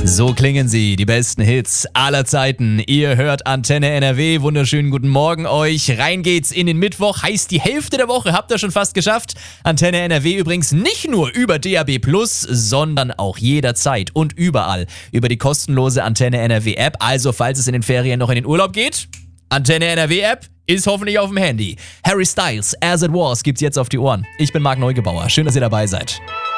So klingen sie, die besten Hits aller Zeiten. Ihr hört Antenne NRW. Wunderschönen guten Morgen euch. Rein geht's in den Mittwoch. Heißt, die Hälfte der Woche habt ihr schon fast geschafft. Antenne NRW übrigens nicht nur über DAB+, sondern auch jederzeit und überall über die kostenlose Antenne NRW App. Also, falls es in den Ferien noch in den Urlaub geht, Antenne NRW App ist hoffentlich auf dem Handy. Harry Styles, As It Was, gibt's jetzt auf die Ohren. Ich bin Marc Neugebauer. Schön, dass ihr dabei seid.